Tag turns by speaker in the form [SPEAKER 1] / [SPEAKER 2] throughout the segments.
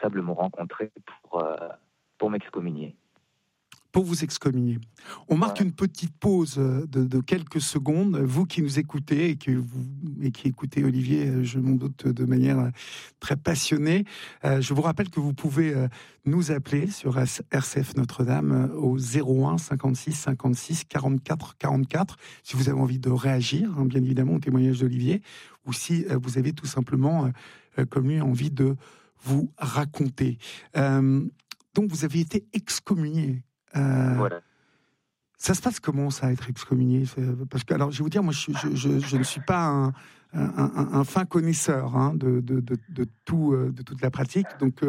[SPEAKER 1] responsables m'ont rencontré pour m'excommunier.
[SPEAKER 2] Pour vous excommunier. On marque
[SPEAKER 1] Ouais.
[SPEAKER 2] une petite pause de quelques secondes. Vous qui nous écoutez et qui écoutez Olivier, je m'en doute, de manière très passionnée, je vous rappelle que vous pouvez nous appeler sur RCF Notre-Dame au 01 56 56 44 44 si vous avez envie de réagir, hein, bien évidemment, au témoignage d'Olivier, ou si vous avez tout simplement, comme lui, envie de vous raconter. Donc vous avez été excommunié.
[SPEAKER 1] Voilà.
[SPEAKER 2] Ça se passe comment, ça, être excommunié? Parce que, alors, je vais vous dire, moi, je ne suis pas un fin connaisseur, hein, de toute la pratique. Donc,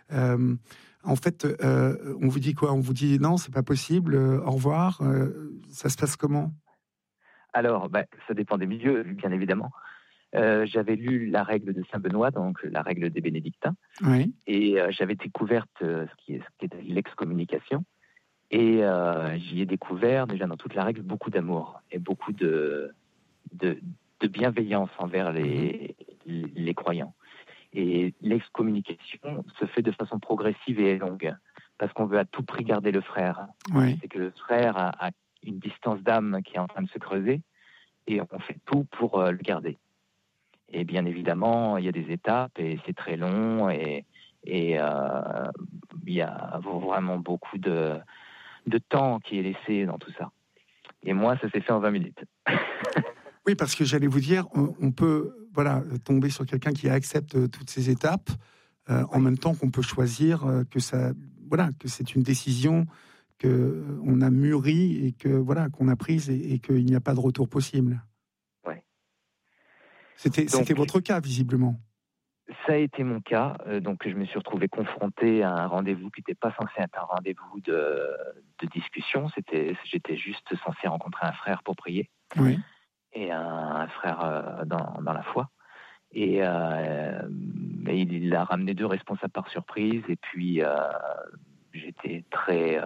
[SPEAKER 2] en fait, on vous dit quoi? On vous dit non, c'est pas possible, au revoir. Ça se passe comment?
[SPEAKER 1] Alors, ça dépend des milieux, bien évidemment. J'avais lu la règle de Saint-Benoît, donc la règle des bénédictins,
[SPEAKER 2] Oui.
[SPEAKER 1] et j'avais découvert ce qui était l'excommunication. Et j'y ai découvert, déjà dans toute la règle, beaucoup d'amour et beaucoup de bienveillance envers les croyants. Et l'excommunication se fait de façon progressive et longue, parce qu'on veut à tout prix garder le frère.
[SPEAKER 2] Oui.
[SPEAKER 1] C'est que le frère a une distance d'âme qui est en train de se creuser, et on fait tout pour le garder. Et bien évidemment, il y a des étapes, et c'est très long, et il y a vraiment beaucoup de temps qui est laissé dans tout ça. Et moi, ça s'est fait en 20 minutes.
[SPEAKER 2] Oui, parce que j'allais vous dire, on peut tomber sur quelqu'un qui accepte toutes ces étapes, en même temps qu'on peut choisir que c'est une décision qu'on a mûrie et qu'on a prise et qu'il n'y a pas de retour possible.
[SPEAKER 1] Ouais.
[SPEAKER 2] C'était votre cas, visiblement.
[SPEAKER 1] Ça a été mon cas. Donc, je me suis retrouvé confronté à un rendez-vous qui n'était pas censé être un rendez-vous de discussion. J'étais juste censé rencontrer un frère pour prier.
[SPEAKER 2] Oui.
[SPEAKER 1] Et un frère dans la foi. Et il a ramené 2 responsables par surprise. Et puis, j'étais très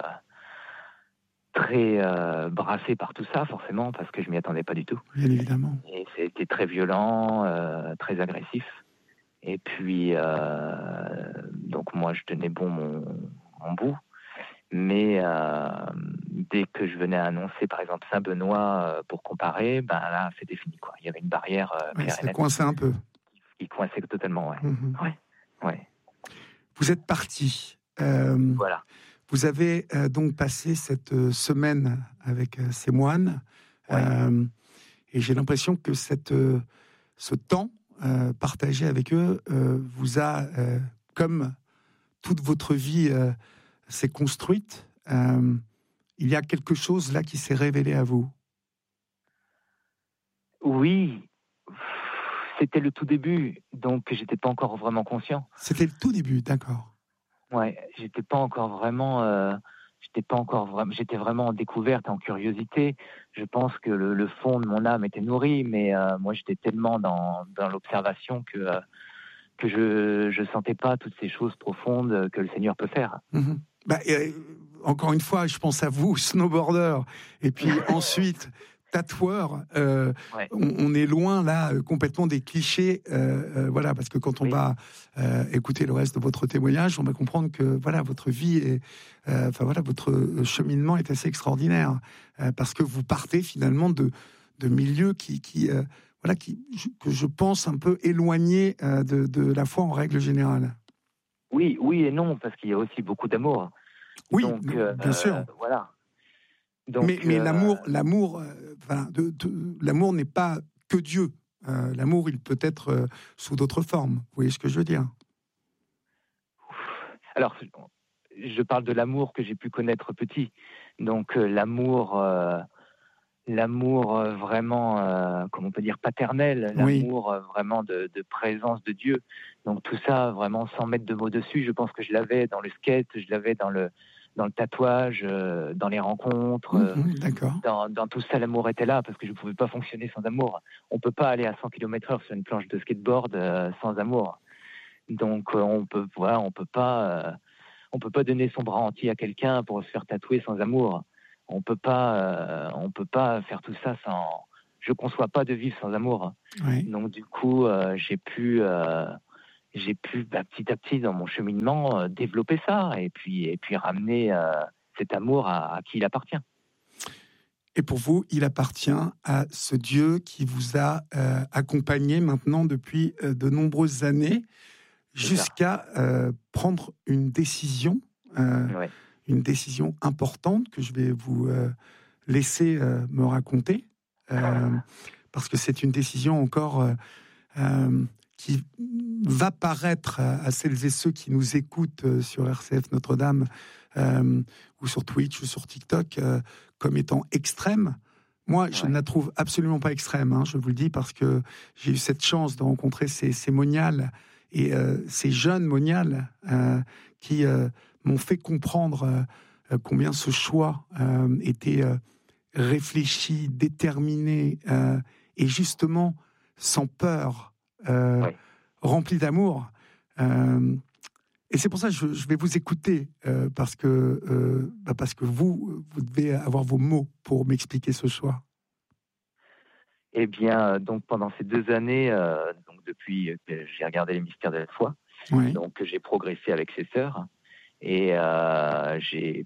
[SPEAKER 1] brassé par tout ça, forcément, parce que je m'y attendais pas du tout.
[SPEAKER 2] Bien évidemment.
[SPEAKER 1] Et c'était très violent, très agressif. Et puis, donc moi, je tenais bon mon bout. Mais dès que je venais annoncer, par exemple, Saint-Benoît pour comparer, là, c'était fini, quoi. Il y avait une barrière claire et
[SPEAKER 2] ça
[SPEAKER 1] nette.
[SPEAKER 2] coinçait un peu.
[SPEAKER 1] Il coinçait totalement, ouais.
[SPEAKER 2] Mm-hmm.
[SPEAKER 1] Ouais.
[SPEAKER 2] Vous êtes parti.
[SPEAKER 1] Voilà.
[SPEAKER 2] Vous avez donc passé cette semaine avec ces moines.
[SPEAKER 1] Ouais.
[SPEAKER 2] Et j'ai l'impression que ce temps partagé avec eux vous a, comme toute votre vie s'est construite, il y a quelque chose là qui s'est révélé à vous.
[SPEAKER 1] Oui, c'était le tout début, donc j'étais pas encore vraiment conscient.
[SPEAKER 2] C'était le tout début, d'accord.
[SPEAKER 1] Ouais, j'étais vraiment en découverte, en curiosité. Je pense que le fond de mon âme était nourri, mais moi j'étais tellement dans l'observation que je sentais pas toutes ces choses profondes que le Seigneur peut faire.
[SPEAKER 2] Mm-hmm. Encore une fois, je pense à vous, snowboarder, et puis ensuite tatoueur.
[SPEAKER 1] Ouais.
[SPEAKER 2] On est loin là complètement des clichés, parce que quand on va écouter le reste de votre témoignage, on va comprendre que votre vie est, votre cheminement est assez extraordinaire, parce que vous partez finalement de milieux que je pense un peu éloignés de la foi en règle générale.
[SPEAKER 1] Oui et non, parce qu'il y a aussi beaucoup d'amour.
[SPEAKER 2] Oui,
[SPEAKER 1] donc,
[SPEAKER 2] bien sûr.
[SPEAKER 1] Voilà. Donc,
[SPEAKER 2] mais l'amour n'est pas que Dieu. L'amour, il peut être sous d'autres formes. Vous voyez ce que je veux dire?
[SPEAKER 1] Alors, je parle de l'amour que j'ai pu connaître petit. Donc, l'amour vraiment, comment on peut dire, paternel, l'amour vraiment de présence de Dieu. Donc tout ça, vraiment, sans mettre de mots dessus, je pense que je l'avais dans le skate, je l'avais dans le tatouage, dans les rencontres.
[SPEAKER 2] D'accord.
[SPEAKER 1] Dans tout ça, l'amour était là, parce que je ne pouvais pas fonctionner sans amour. On ne peut pas aller à 100 km/h sur une planche de skateboard sans amour. Donc on peut pas donner son bras entier à quelqu'un pour se faire tatouer sans amour. On peut pas faire tout ça sans. Je conçois pas de vivre sans amour.
[SPEAKER 2] Oui.
[SPEAKER 1] Donc du coup, j'ai pu j'ai pu petit à petit dans mon cheminement développer ça et puis ramener cet amour à qui il appartient.
[SPEAKER 2] Et pour vous, il appartient à ce Dieu qui vous a accompagné maintenant depuis de nombreuses années jusqu'à prendre une décision importante que je vais vous laisser me raconter, parce que c'est une décision encore qui va paraître à celles et ceux qui nous écoutent sur RCF Notre-Dame ou sur Twitch ou sur TikTok comme étant extrême. Moi, je ne la trouve absolument pas extrême, hein, je vous le dis, parce que j'ai eu cette chance de rencontrer ces moniales et ces jeunes moniales qui m'ont fait comprendre combien ce choix était réfléchi, déterminé et justement sans peur, rempli d'amour. Et c'est pour ça que je vais vous écouter, parce que vous devez avoir vos mots pour m'expliquer ce choix.
[SPEAKER 1] Eh bien, donc pendant ces 2 années, donc depuis que j'ai regardé les mystères de la foi, donc j'ai progressé avec ces sœurs et j'ai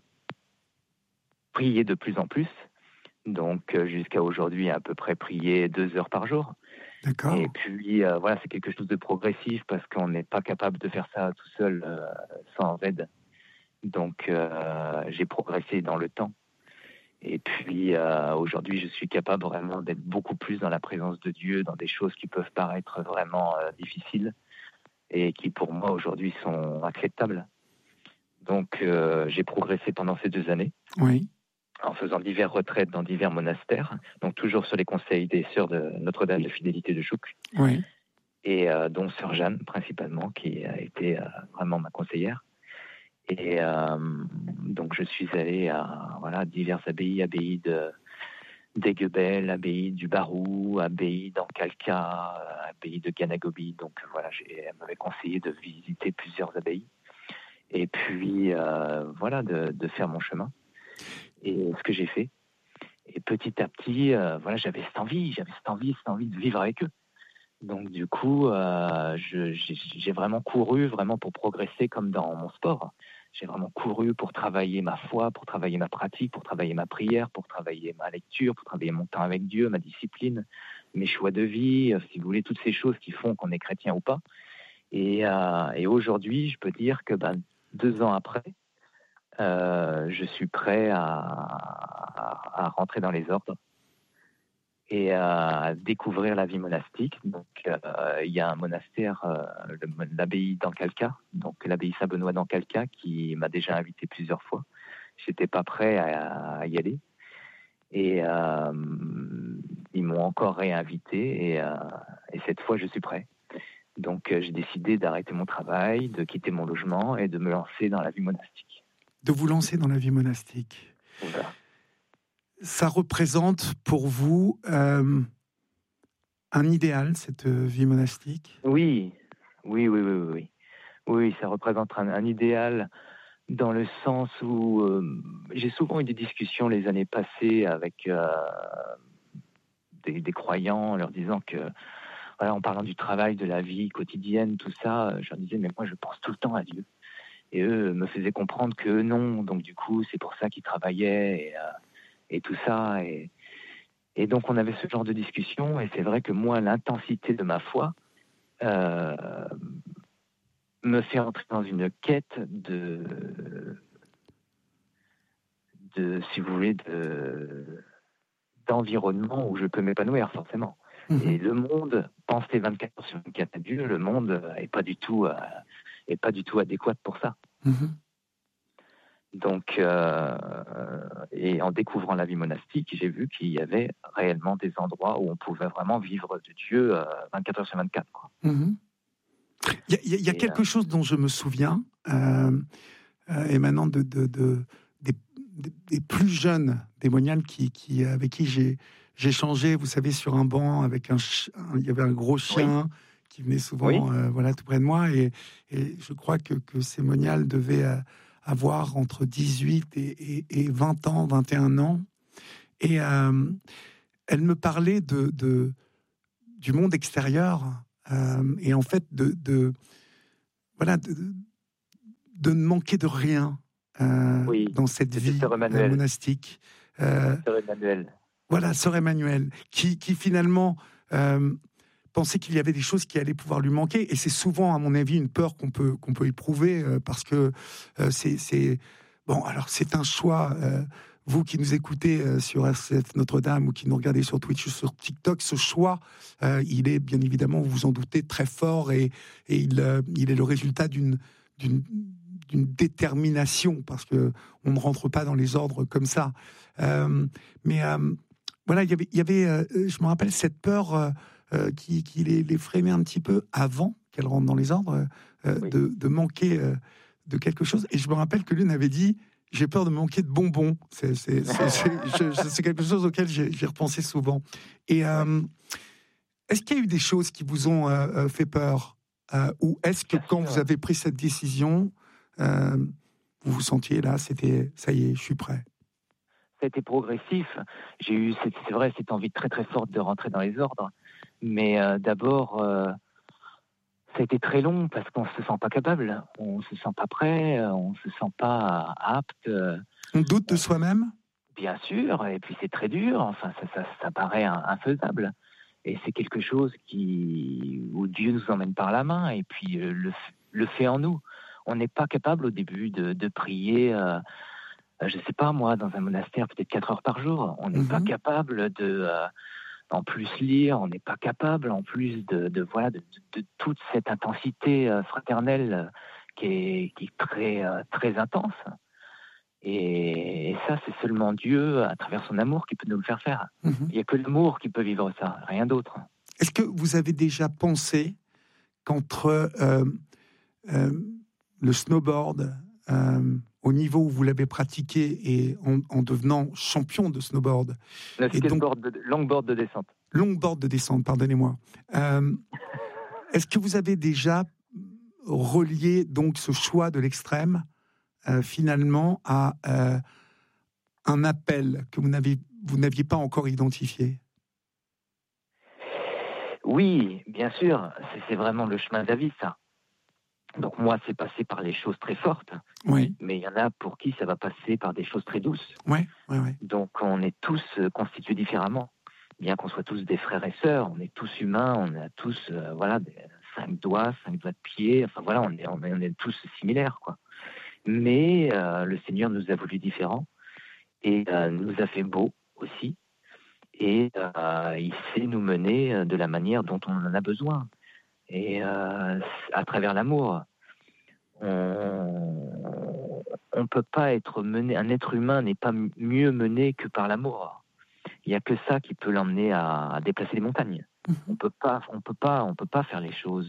[SPEAKER 1] prié de plus en plus. Donc jusqu'à aujourd'hui, à peu près prier 2 heures par jour.
[SPEAKER 2] D'accord.
[SPEAKER 1] Et puis voilà, c'est quelque chose de progressif parce qu'on n'est pas capable de faire ça tout seul sans aide. Donc j'ai progressé dans le temps. Et puis aujourd'hui, je suis capable vraiment d'être beaucoup plus dans la présence de Dieu, dans des choses qui peuvent paraître vraiment difficiles et qui pour moi aujourd'hui sont acceptables. Donc j'ai progressé pendant ces 2 années.
[SPEAKER 2] Oui.
[SPEAKER 1] En faisant diverses retraites dans divers monastères, donc toujours sur les conseils des sœurs de Notre-Dame de Fidélité de Chouc, et dont sœur Jeanne principalement, qui a été vraiment ma conseillère. Et donc je suis allé à diverses abbayes d'Aiguebel, abbaye du Barou, abbaye d'Ancalca, abbaye de Ganagobi. Donc voilà, elle m'avait conseillé de visiter plusieurs abbayes et puis de faire mon chemin. Et ce que j'ai fait. Et petit à petit, j'avais cette envie de vivre avec eux. Donc du coup, j'ai vraiment couru pour progresser comme dans mon sport. J'ai vraiment couru pour travailler ma foi, pour travailler ma pratique, pour travailler ma prière, pour travailler ma lecture, pour travailler mon temps avec Dieu, ma discipline, mes choix de vie, si vous voulez, toutes ces choses qui font qu'on est chrétien ou pas. Et aujourd'hui, je peux dire que 2 ans après, je suis prêt à rentrer dans les ordres et à découvrir la vie monastique. Donc, il y a un monastère, l'abbaye d'Ancalca, donc l'abbaye Saint-Benoît d'Ancalca, qui m'a déjà invité plusieurs fois. J'étais pas prêt à y aller. Et ils m'ont encore réinvité et cette fois, je suis prêt. Donc, j'ai décidé d'arrêter mon travail, de quitter mon logement et de me lancer dans la vie monastique.
[SPEAKER 2] De vous lancer dans la vie monastique.
[SPEAKER 1] Voilà. Ça
[SPEAKER 2] représente pour vous un idéal, cette vie monastique ?
[SPEAKER 1] Oui, ça représente un idéal dans le sens où j'ai souvent eu des discussions les années passées avec des croyants, en leur disant que, en parlant du travail, de la vie quotidienne, tout ça, je leur disais, mais moi je pense tout le temps à Dieu. Et eux me faisaient comprendre que non, donc du coup, c'est pour ça qu'ils travaillaient et tout ça. Et donc, on avait ce genre de discussion. Et c'est vrai que moi, l'intensité de ma foi me fait entrer dans une quête si vous voulez, d'environnement où je peux m'épanouir, forcément. Et le monde, penser 24 heures sur 24 à Dieu, le monde n'est pas du tout adéquat pour ça. Donc, et en découvrant la vie monastique, j'ai vu qu'il y avait réellement des endroits où on pouvait vraiment vivre de Dieu 24 heures sur 24. Quoi.
[SPEAKER 2] Il y a quelque chose dont je me souviens, émanant des plus jeunes des moniales avec qui j'ai changé, vous savez, sur un banc, avec il y avait un gros chien qui venait souvent tout près de moi, et je crois que ces moniales devaient avoir entre 18 et 20 ans, 21 ans, et elle me parlait du monde extérieur, et en fait voilà, de ne manquer de rien dans cette vie monastique.
[SPEAKER 1] Sœur Emmanuel.
[SPEAKER 2] Voilà, Sœur Emmanuel, qui finalement pensait qu'il y avait des choses qui allaient pouvoir lui manquer. Et c'est souvent, à mon avis, une peur qu'on peut éprouver, parce que c'est... Bon, alors c'est un choix... vous qui nous écoutez sur RCF Notre-Dame ou qui nous regardez sur Twitch ou sur TikTok, ce choix, il est bien évidemment, vous vous en doutez, très fort, et il est le résultat d'une détermination, parce que on ne rentre pas dans les ordres comme ça. Mais voilà, il y avait je me rappelle cette peur qui les freinait un petit peu avant qu'elle rentre dans les ordres,
[SPEAKER 1] Oui.
[SPEAKER 2] de manquer de quelque chose. Et je me rappelle que l'une avait dit: j'ai peur de manquer de bonbons. C'est quelque chose auquel j'ai repensé souvent. Et est-ce qu'il y a eu des choses qui vous ont fait peur, ou est-ce que quand vous avez pris cette décision, vous vous sentiez là, c'était ça y est, je suis prêt?
[SPEAKER 1] Ça a été progressif. J'ai eu, c'est vrai, cette envie très très forte de rentrer dans les ordres. Mais d'abord, ça a été très long parce qu'on se sent pas capable, on se sent pas prêt, on se sent pas apte.
[SPEAKER 2] On doute de soi-même?
[SPEAKER 1] Bien sûr, et puis c'est très dur. Enfin, ça paraît infaisable. Et c'est quelque chose où Dieu nous emmène par la main et puis le fait en nous. On n'est pas capable au début de prier. Je sais pas moi, dans un monastère, peut-être 4 heures par jour. On n'est pas capable en plus lire, on n'est pas capable en plus de toute cette intensité fraternelle qui est très, très intense. Et ça, c'est seulement Dieu, à travers son amour, qui peut nous le faire faire. Il n'y a que l'amour qui peut vivre ça, rien d'autre.
[SPEAKER 2] Est-ce que vous avez déjà pensé qu'entre le snowboard, au niveau où vous l'avez pratiqué et en devenant champion de snowboard...
[SPEAKER 1] Le skateboard, longboard de descente.
[SPEAKER 2] Longboard de descente, pardonnez-moi. Est-ce que vous avez déjà relié donc ce choix de l'extrême finalement à un appel que vous n'aviez pas encore identifié?
[SPEAKER 1] Oui, bien sûr, c'est vraiment le chemin de la vie, ça. Donc moi, c'est passé par les choses très fortes,
[SPEAKER 2] oui.
[SPEAKER 1] Mais il y en a pour qui ça va passer par des choses très douces.
[SPEAKER 2] Oui.
[SPEAKER 1] Donc on est tous constitués différemment. Bien qu'on soit tous des frères et sœurs, on est tous humains, on a tous 5 doigts de pied, enfin voilà, on est tous similaires, quoi. Mais le Seigneur nous a voulu différents et nous a fait beaux aussi. Et il sait nous mener de la manière dont on en a besoin. Et à travers l'amour, on peut pas être mené. Un être humain n'est pas mieux mené que par l'amour. Il y a que ça qui peut l'emmener à déplacer les montagnes. On peut pas faire les choses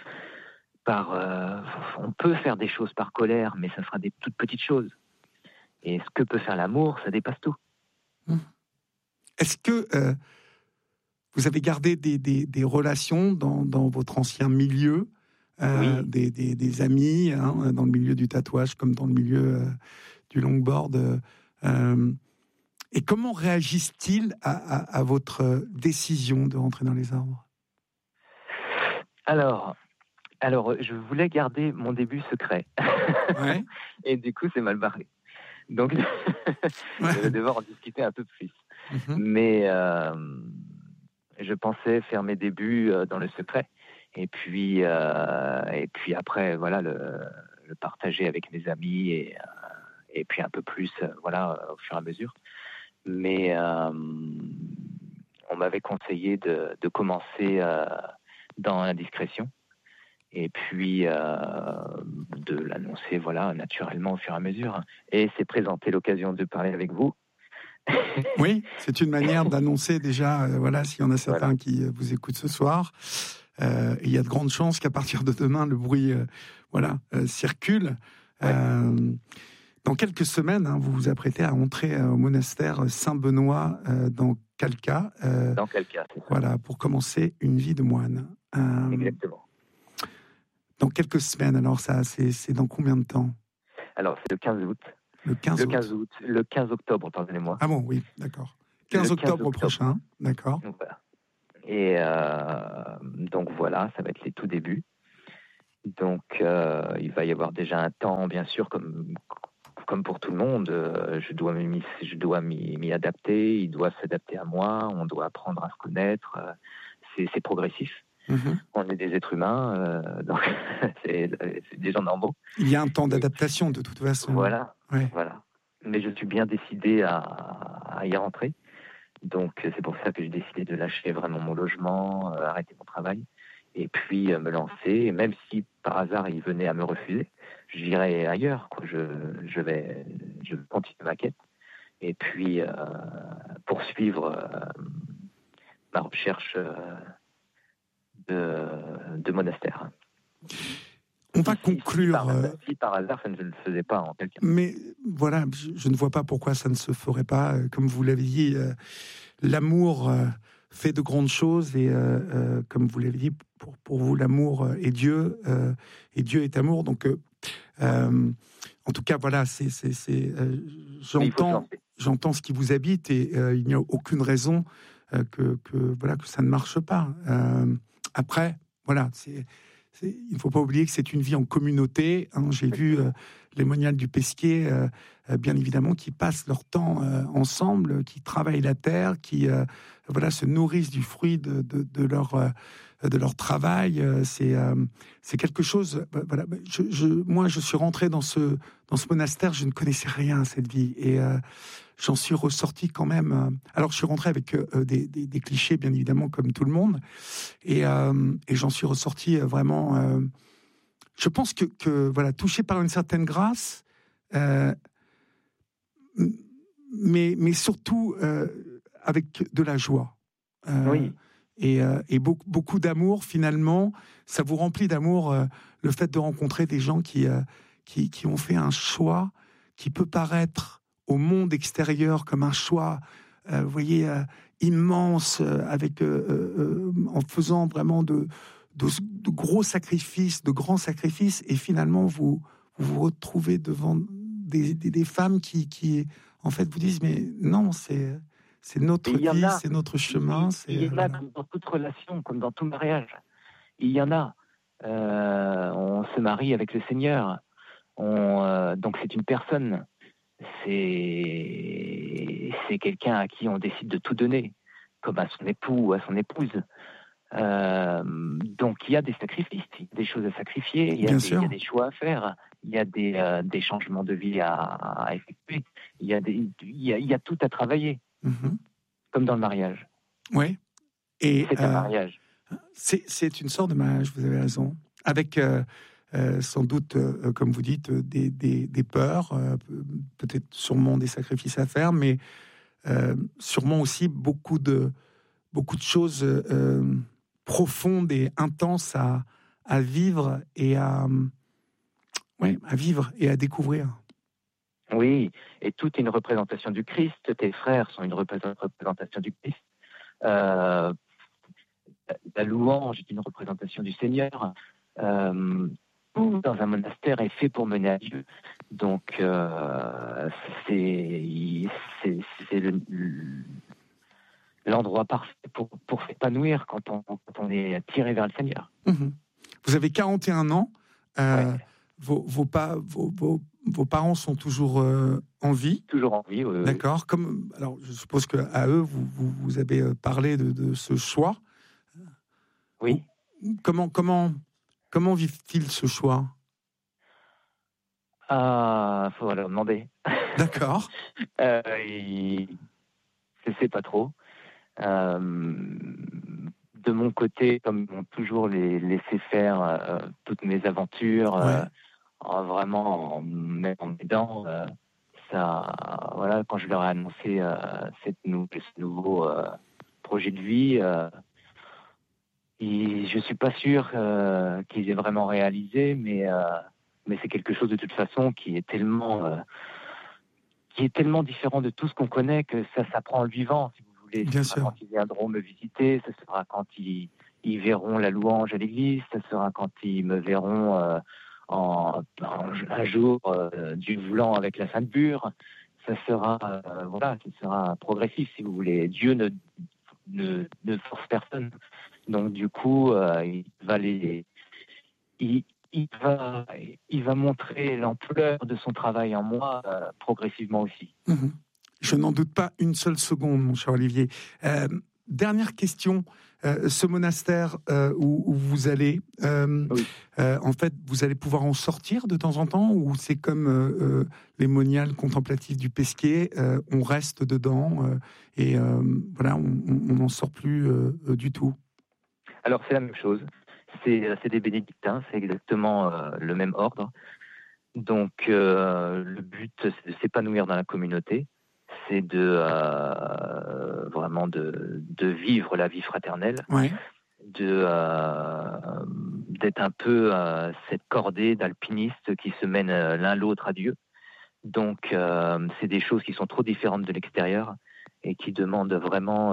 [SPEAKER 1] on peut faire des choses par colère, mais ça sera des toutes petites choses. Et ce que peut faire l'amour, ça dépasse tout.
[SPEAKER 2] Est-ce que vous avez gardé des relations dans votre ancien milieu,
[SPEAKER 1] oui.
[SPEAKER 2] des amis, dans le milieu du tatouage comme dans le milieu du longboard, et comment réagissent-ils à votre décision de rentrer dans les ordres?
[SPEAKER 1] Alors, je voulais garder mon début secret.
[SPEAKER 2] Ouais.
[SPEAKER 1] Et du coup, c'est mal barré. Donc, je vais devoir en discuter un peu plus. Mais je pensais faire mes débuts dans le secret. Et puis après, voilà, le partager avec mes amis et puis un peu plus, au fur et à mesure. Mais on m'avait conseillé de commencer dans la discrétion. Et puis de l'annoncer, naturellement au fur et à mesure. Et s'est présentée l'occasion de parler avec vous.
[SPEAKER 2] Oui, c'est une manière d'annoncer déjà, s'il y en a certains qui vous écoutent ce soir. Il y a de grandes chances qu'à partir de demain, le bruit circule.
[SPEAKER 1] Ouais.
[SPEAKER 2] Dans quelques semaines, vous vous apprêtez à entrer au monastère Saint-Benoît dans Kalka.
[SPEAKER 1] Dans Kalka, c'est ça.
[SPEAKER 2] Voilà, pour commencer une vie de moine.
[SPEAKER 1] Exactement.
[SPEAKER 2] Dans quelques semaines, alors ça, c'est dans combien de temps?
[SPEAKER 1] Alors, c'est le 15 août.
[SPEAKER 2] Le 15 août.
[SPEAKER 1] Le 15 octobre, pardonnez-moi.
[SPEAKER 2] Ah bon, oui, d'accord. 15 octobre prochain, d'accord.
[SPEAKER 1] Donc, voilà. Et donc voilà, ça va être les tout débuts. Donc, il va y avoir déjà un temps, bien sûr, comme pour tout le monde. Je dois m'y adapter. Il doit s'adapter à moi. On doit apprendre à se connaître. C'est progressif.
[SPEAKER 2] Mhm.
[SPEAKER 1] On est des êtres humains, donc c'est des gens normaux.
[SPEAKER 2] Il y a un temps
[SPEAKER 1] Et
[SPEAKER 2] d'adaptation de toute façon.
[SPEAKER 1] voilà,
[SPEAKER 2] Ouais.
[SPEAKER 1] voilà. Mais je suis bien décidé à y rentrer. Donc, c'est pour ça que j'ai décidé de lâcher vraiment mon logement, arrêter mon travail, et puis me lancer. Et même si par hasard il venait à me refuser, j'irai ailleurs, quoi. Je continue ma quête, et puis poursuivre ma recherche de monastère.
[SPEAKER 2] On va conclure.
[SPEAKER 1] Si par hasard ça ne le faisait pas en quelqu'un.
[SPEAKER 2] Mais voilà, je ne vois pas pourquoi ça ne se ferait pas. Comme vous l'avez dit, l'amour fait de grandes choses et comme vous l'avez dit, pour vous, l'amour est Dieu et Dieu est amour. Donc, en tout cas, voilà, j'entends ce qui vous habite et il n'y a aucune raison que ça ne marche pas. Après, voilà, il ne faut pas oublier que c'est une vie en communauté. Hein. J'ai vu les moniales du Pesquier, bien évidemment, qui passent leur temps ensemble, qui travaillent la terre, qui se nourrissent du fruit de leur travail. C'est quelque chose. Voilà. Moi, je suis rentré dans ce monastère, je ne connaissais rien à cette vie et j'en suis ressorti quand même. Alors, je suis rentré avec des clichés, bien évidemment, comme tout le monde, et j'en suis ressorti vraiment. Je pense que voilà, touché par une certaine grâce, mais surtout avec de la joie.
[SPEAKER 1] Oui.
[SPEAKER 2] Et beaucoup d'amour, finalement, ça vous remplit d'amour, le fait de rencontrer des gens qui ont fait un choix qui peut paraître au monde extérieur comme un choix, vous voyez, immense, en faisant vraiment de gros sacrifices, de grands sacrifices, et finalement vous retrouvez devant des femmes qui en fait vous disent mais non, c'est notre vie, c'est notre chemin.
[SPEAKER 1] Il y en a comme dans toute relation, comme dans tout mariage. Il y en a. On se marie avec le Seigneur. Donc c'est une personne. C'est quelqu'un à qui on décide de tout donner, comme à son époux ou à son épouse. Donc il y a des sacrifices, il y a des choses à sacrifier, il y a des choix à faire, il y a des changements de vie à effectuer, il y a tout à travailler.
[SPEAKER 2] Mm-hmm.
[SPEAKER 1] Comme dans le mariage.
[SPEAKER 2] Oui. Et
[SPEAKER 1] c'est un mariage.
[SPEAKER 2] C'est une sorte de mariage, vous avez raison. Avec sans doute, comme vous dites, des peurs, peut-être sûrement des sacrifices à faire, mais sûrement aussi beaucoup de choses profondes et intenses à vivre et à vivre et à découvrir.
[SPEAKER 1] Oui, et tout est une représentation du Christ. Tes frères sont une représentation du Christ. La louange est une représentation du Seigneur. Tout dans un monastère est fait pour mener à Dieu. Donc, c'est l'endroit parfait pour s'épanouir quand on est tiré vers le Seigneur.
[SPEAKER 2] Mmh. Vous avez 41 ans.
[SPEAKER 1] Ouais.
[SPEAKER 2] Vos parents sont toujours en vie.
[SPEAKER 1] Toujours en vie, oui.
[SPEAKER 2] D'accord. Alors, je suppose qu'à eux, vous avez parlé de ce choix.
[SPEAKER 1] Oui.
[SPEAKER 2] Comment vivent-ils ce choix ?
[SPEAKER 1] Faut leur demander.
[SPEAKER 2] D'accord.
[SPEAKER 1] Je sais pas trop. De mon côté, comme ils m'ont toujours laissé faire toutes mes aventures, vraiment en m'aidant, voilà, quand je leur ai annoncé ce nouveau projet de vie, je suis pas sûr qu'ils aient vraiment réalisé, mais c'est quelque chose de toute façon qui est tellement différent de tout ce qu'on connaît que ça s'apprend en le vivant, si vous voulez.
[SPEAKER 2] Bien
[SPEAKER 1] ce sera
[SPEAKER 2] sûr.
[SPEAKER 1] quand ils viendront me visiter, ce sera quand ils verront la louange à l'église, ce sera quand ils me verront un jour, Dieu voulant, avec la Sainte Bure. Ça sera progressif, si vous voulez. Dieu ne force personne. Donc du coup, il il va montrer l'ampleur de son travail en moi progressivement aussi.
[SPEAKER 2] Mmh. Je n'en doute pas une seule seconde, mon cher Olivier. Dernière question. Ce monastère où vous allez,
[SPEAKER 1] Oui.
[SPEAKER 2] en fait, vous allez pouvoir en sortir de temps en temps, ou c'est comme les moniales contemplatives du Pesquet, on reste dedans et voilà, on n'en sort plus du tout.
[SPEAKER 1] Alors c'est la même chose. C'est des bénédictins, c'est exactement le même ordre. Donc le but, c'est de s'épanouir dans la communauté, c'est de vraiment de vivre la vie fraternelle,
[SPEAKER 2] Ouais.
[SPEAKER 1] d'être un peu cette cordée d'alpinistes qui se mènent l'un l'autre à Dieu. Donc c'est des choses qui sont trop différentes de l'extérieur et qui demandent vraiment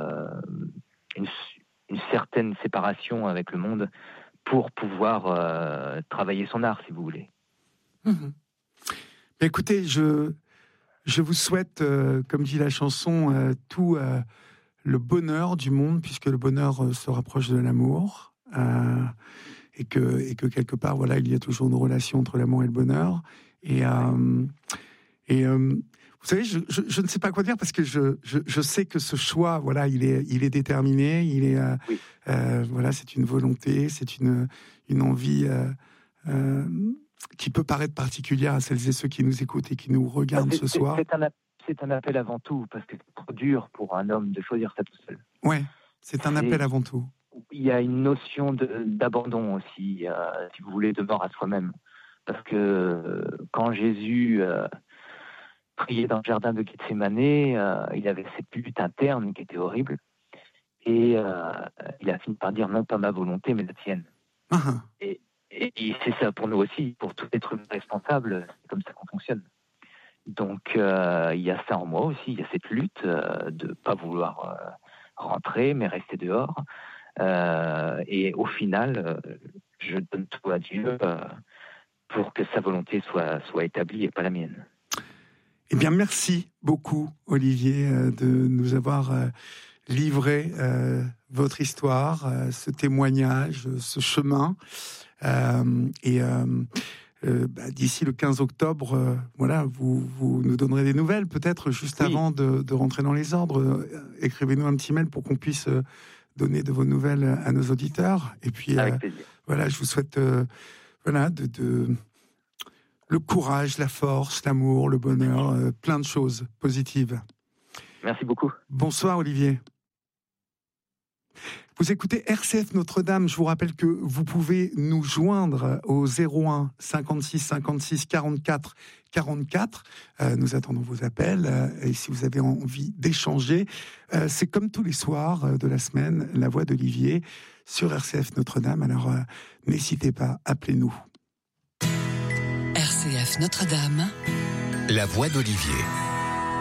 [SPEAKER 1] une certaine séparation avec le monde pour pouvoir travailler son art, si vous voulez.
[SPEAKER 2] Mmh. Écoutez, je vous souhaite, comme dit la chanson, tout le bonheur du monde, puisque le bonheur se rapproche de l'amour, et que quelque part, voilà, il y a toujours une relation entre l'amour et le bonheur. Et vous savez, je ne sais pas quoi dire, parce que je sais que ce choix, voilà, il est déterminé, il est,
[SPEAKER 1] Oui.
[SPEAKER 2] voilà, c'est une volonté, c'est une envie qui peut paraître particulière à celles et ceux qui nous écoutent et qui nous regardent ce soir.
[SPEAKER 1] C'est un appel avant tout, parce que c'est trop dur pour un homme de choisir ça tout seul.
[SPEAKER 2] Ouais, c'est un appel avant tout.
[SPEAKER 1] Il y a une notion d'abandon aussi, si vous voulez, de mort à soi-même. Parce que quand Jésus priait dans le jardin de Gethsémane, il avait cette lutte interne qui était horrible. Et il a fini par dire non pas ma volonté, mais la tienne.
[SPEAKER 2] Ah.
[SPEAKER 1] Et c'est ça pour nous aussi, pour tout être humain responsable, c'est comme ça qu'on fonctionne. Donc il y a ça en moi aussi, il y a cette lutte de ne pas vouloir rentrer, mais rester dehors. Et au final, je donne tout à Dieu pour que sa volonté soit établie et pas la mienne.
[SPEAKER 2] Eh bien, merci beaucoup, Olivier, de nous avoir livré votre histoire, ce témoignage, ce chemin. D'ici le 15 octobre, voilà, vous nous donnerez des nouvelles, peut-être juste avant de rentrer dans les ordres. Écrivez-nous un petit mail pour qu'on puisse donner de vos nouvelles à nos auditeurs. Et puis,
[SPEAKER 1] avec plaisir.
[SPEAKER 2] Voilà, je vous souhaite voilà, le courage, la force, l'amour, le bonheur, plein de choses positives.
[SPEAKER 1] Merci beaucoup.
[SPEAKER 2] Bonsoir, Olivier. Vous écoutez RCF Notre-Dame. Je vous rappelle que vous pouvez nous joindre au 01 56 56 44 44. Nous attendons vos appels. Et si vous avez envie d'échanger, c'est comme tous les soirs de la semaine, la voix d'Olivier sur RCF Notre-Dame. Alors, n'hésitez pas, appelez-nous.
[SPEAKER 3] RCF Notre-Dame.
[SPEAKER 4] La voix d'Olivier.